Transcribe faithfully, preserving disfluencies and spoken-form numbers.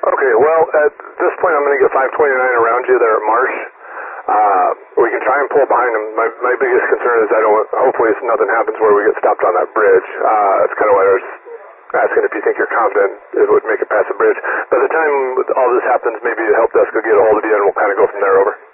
Okay, well, at this point I'm going to get five twenty-nine around you there at Marsh. Uh, we can try and pull behind them. My, my biggest concern is I don't, hopefully nothing happens where we get stopped on that bridge. Uh, that's kind of why I was asking if you think you're confident it would make it past the bridge. By the time all this happens, maybe the help desk will get a hold of you and we'll kind of go from there. Over.